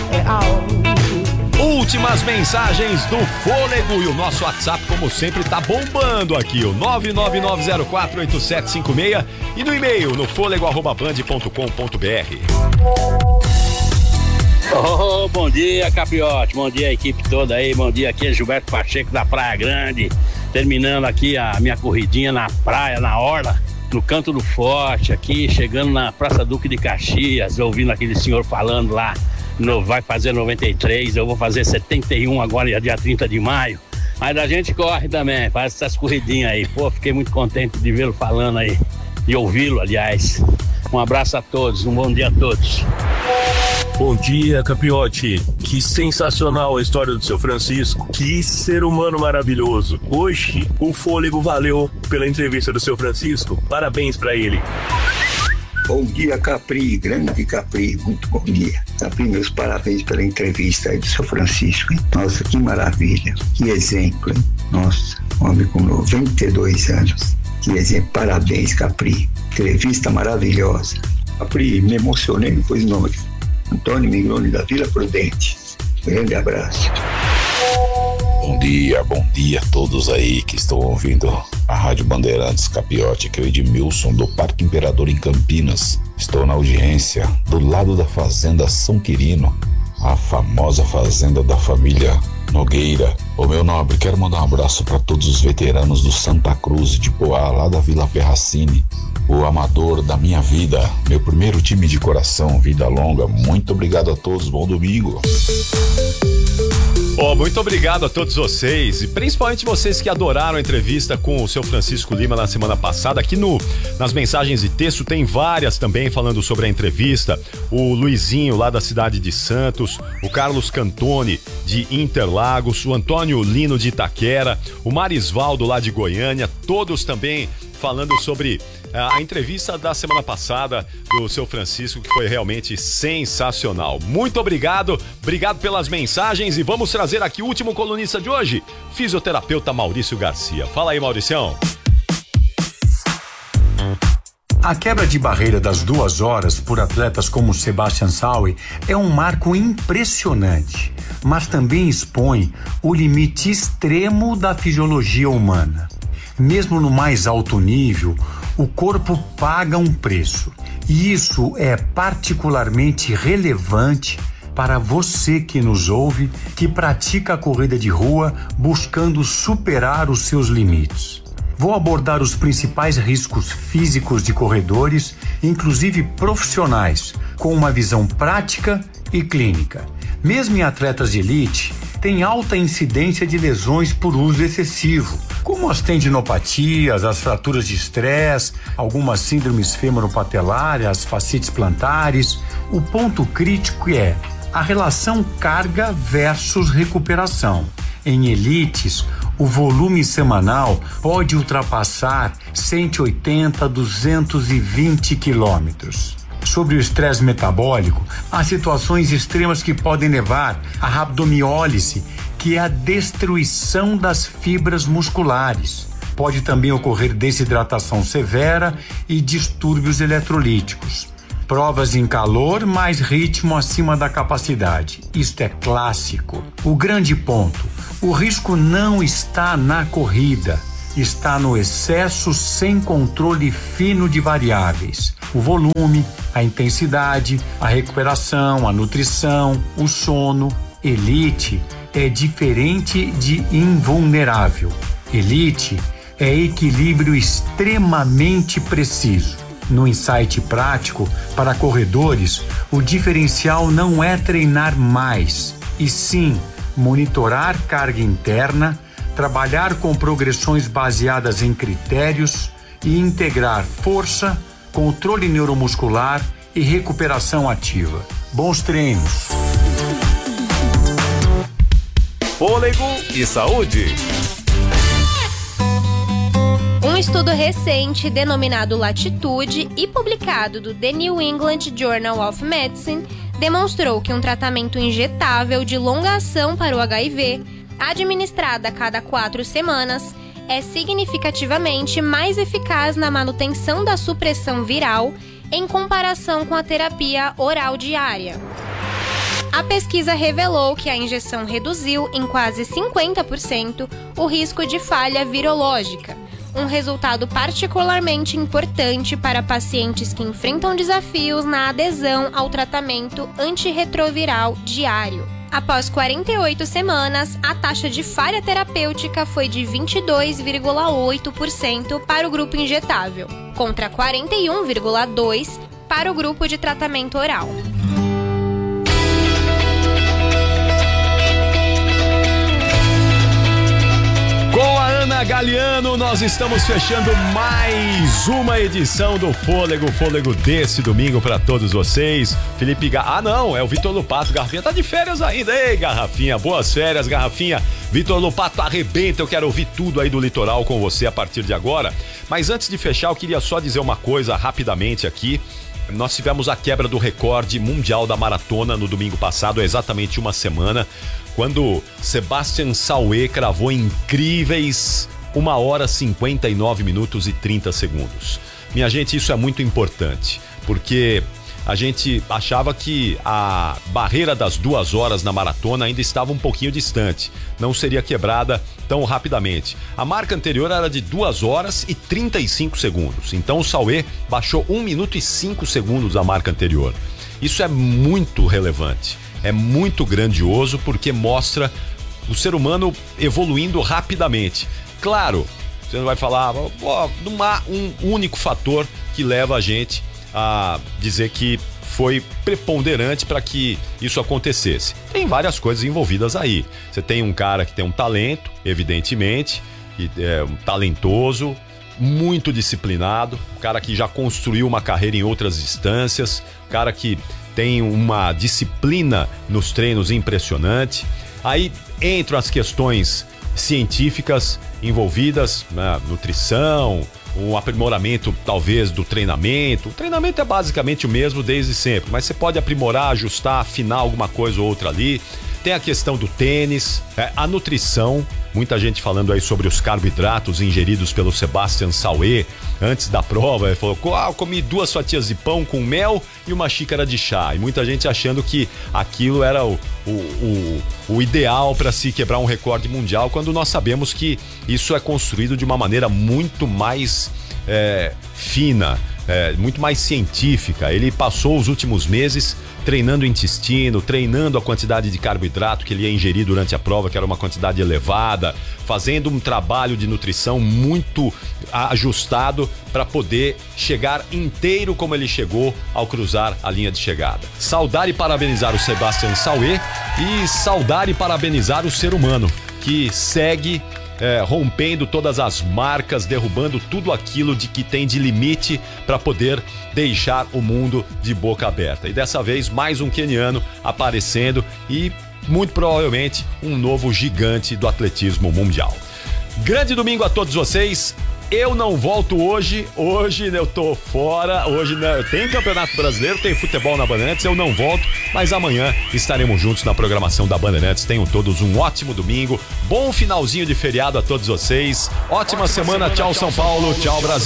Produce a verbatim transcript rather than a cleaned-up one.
Últimas mensagens do Fôlego e o nosso WhatsApp, como sempre, tá bombando aqui, o nove nove nove zero quatro oito sete cinco seis e no e-mail no fôlego arroba band ponto com ponto b r. Oh, bom dia, Capiote, bom dia a equipe toda aí, bom dia, aqui é Gilberto Pacheco da Praia Grande, terminando aqui a minha corridinha na praia, na orla, no Canto do Forte, aqui, chegando na Praça Duque de Caxias, ouvindo aquele senhor falando lá, no, vai fazer noventa e três, eu vou fazer setenta e um agora, dia trinta de maio, mas a gente corre também, faz essas corridinhas aí, pô, fiquei muito contente de vê-lo falando aí, de ouvi-lo, aliás. Um abraço a todos, um bom dia a todos. Bom dia, Capiote. Que sensacional a história do seu Francisco. Que ser humano maravilhoso. Hoje, o Fôlego valeu pela entrevista do seu Francisco. Parabéns pra ele. Bom dia, Capri, grande Capri, muito bom dia. Capri, meus parabéns pela entrevista aí do seu Francisco, hein? Nossa, que maravilha, que exemplo, hein? Nossa, homem com noventa e dois anos. Que exemplo, parabéns, Capri. Entrevista maravilhosa. Capri, me emocionei, não foi o nome. Antônio Migrone da Vila Prudente. Grande abraço. Bom dia, bom dia a todos aí que estão ouvindo a Rádio Bandeirantes Capiote, aqui é o Edmilson do Parque Imperador em Campinas. Estou na audiência do lado da Fazenda São Quirino, a famosa fazenda da família Nogueira. Ô meu nobre, quero mandar um abraço para todos os veteranos do Santa Cruz de Poá, lá da Vila Ferracini, o amador da minha vida, meu primeiro time de coração, vida longa. Muito obrigado a todos, bom domingo. Oh, muito obrigado a todos vocês, e principalmente vocês que adoraram a entrevista com o seu Francisco Lima na semana passada. Aqui no, nas mensagens de texto tem várias também falando sobre a entrevista. O Luizinho, lá da cidade de Santos, o Carlos Cantoni, de Interlagos, o Antônio Lino, de Itaquera, o Marisvaldo, lá de Goiânia, todos também falando sobre a entrevista da semana passada do seu Francisco, que foi realmente sensacional. Muito obrigado, obrigado pelas mensagens, e vamos trazer aqui o último colunista de hoje, fisioterapeuta Maurício Garcia. Fala aí, Mauricião. A quebra de barreira das duas horas por atletas como Sebastian Saue é um marco impressionante, mas também expõe o limite extremo da fisiologia humana. Mesmo no mais alto nível, o corpo paga um preço. E isso é particularmente relevante para você que nos ouve, que pratica a corrida de rua buscando superar os seus limites. Vou abordar os principais riscos físicos de corredores, inclusive profissionais, com uma visão prática e clínica. Mesmo em atletas de elite, tem alta incidência de lesões por uso excessivo, como as tendinopatias, as fraturas de estresse, algumas síndromes femoropatelárias, as fascites plantares. O ponto crítico é a relação carga versus recuperação. Em elites, o volume semanal pode ultrapassar cento e oitenta a duzentos e vinte quilômetros. Sobre o estresse metabólico, há situações extremas que podem levar à rabdomiólise, que é a destruição das fibras musculares. Pode também ocorrer desidratação severa e distúrbios eletrolíticos. Provas em calor, mais ritmo acima da capacidade. Isto é clássico. O grande ponto: o risco não está na corrida, está no excesso sem controle fino de variáveis. O volume, a intensidade, a recuperação, a nutrição, o sono. Elite é diferente de invulnerável. Elite é equilíbrio extremamente preciso. No insight prático, para corredores, o diferencial não é treinar mais, e sim monitorar carga interna, trabalhar com progressões baseadas em critérios e integrar força, controle neuromuscular e recuperação ativa. Bons treinos. Fôlego e saúde. Um estudo recente denominado Latitude e publicado do The New England Journal of Medicine demonstrou que um tratamento injetável de longa ação para o H I V, administrado a cada quatro semanas, é significativamente mais eficaz na manutenção da supressão viral em comparação com a terapia oral diária. A pesquisa revelou que a injeção reduziu em quase cinquenta por cento o risco de falha virológica, um resultado particularmente importante para pacientes que enfrentam desafios na adesão ao tratamento antirretroviral diário. Após quarenta e oito semanas, a taxa de falha terapêutica foi de vinte e dois vírgula oito por cento para o grupo injetável, contra quarenta e um vírgula dois por cento para o grupo de tratamento oral. Com a Ana Galiano, nós estamos fechando mais uma edição do Fôlego, Fôlego desse domingo para todos vocês. Felipe Ga... Ah, não, é o Vitor Lupato. Garrafinha tá de férias ainda. Ei, Garrafinha, boas férias, Garrafinha. Vitor Lupato, arrebenta, eu quero ouvir tudo aí do litoral com você a partir de agora. Mas antes de fechar, eu queria só dizer uma coisa rapidamente aqui. Nós tivemos a quebra do recorde mundial da maratona no domingo passado, há exatamente uma semana, quando Sebastian Sauer cravou incríveis uma hora, cinquenta e nove minutos e trinta segundos. Minha gente, isso é muito importante, porque a gente achava que a barreira das duas horas na maratona ainda estava um pouquinho distante, não seria quebrada tão rapidamente. A marca anterior era de duas horas e trinta e cinco segundos, então o Sauer baixou um minuto e cinco segundos da marca anterior. Isso é muito relevante, é muito grandioso, porque mostra o ser humano evoluindo rapidamente. Claro, você não vai falar, ó, não há um único fator que leva a gente a dizer que foi preponderante para que isso acontecesse. Tem várias coisas envolvidas aí. Você tem um cara que tem um talento, evidentemente, e é um talentoso, muito disciplinado, um cara que já construiu uma carreira em outras distâncias, um cara que tem uma disciplina nos treinos impressionante. Aí entram as questões científicas envolvidas, né, nutrição, um aprimoramento talvez do treinamento. O treinamento é basicamente o mesmo desde sempre, mas você pode aprimorar, ajustar, afinar alguma coisa ou outra ali. Tem a questão do tênis, é, a nutrição, muita gente falando aí sobre os carboidratos ingeridos pelo Sebastian Sauer antes da prova. Ele falou, ah, eu comi duas fatias de pão com mel e uma xícara de chá, e muita gente achando que aquilo era o, o, o, o ideal para se quebrar um recorde mundial, quando nós sabemos que isso é construído de uma maneira muito mais é, fina, é, muito mais científica. Ele passou os últimos meses treinando o intestino, treinando a quantidade de carboidrato que ele ia ingerir durante a prova, que era uma quantidade elevada, fazendo um trabalho de nutrição muito ajustado para poder chegar inteiro como ele chegou ao cruzar a linha de chegada. Saudar e parabenizar o Sebastian Sauer e saudar e parabenizar o ser humano que segue É, rompendo todas as marcas, derrubando tudo aquilo de que tem de limite para poder deixar o mundo de boca aberta. E dessa vez, mais um queniano aparecendo e, muito provavelmente, um novo gigante do atletismo mundial. Grande domingo a todos vocês. Eu não volto hoje, hoje eu tô fora, hoje né, tem Campeonato Brasileiro, tem futebol na Bandeirantes, eu não volto, mas amanhã estaremos juntos na programação da Bandeirantes. Tenham todos um ótimo domingo, bom finalzinho de feriado a todos vocês, ótima, ótima semana, semana, tchau São Paulo, tchau Brasil.